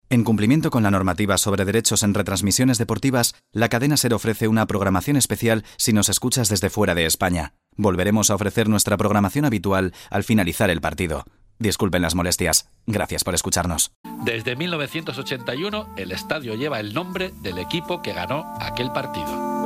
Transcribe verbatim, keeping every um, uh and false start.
En cumplimiento con la normativa sobre derechos en retransmisiones deportivas, la cadena SER ofrece una programación especial si nos escuchas desde fuera de España. Volveremos a ofrecer nuestra programación habitual al finalizar el partido. Disculpen las molestias. Gracias por escucharnos. Desde mil novecientos ochenta y uno, el estadio lleva el nombre del equipo que ganó aquel partido.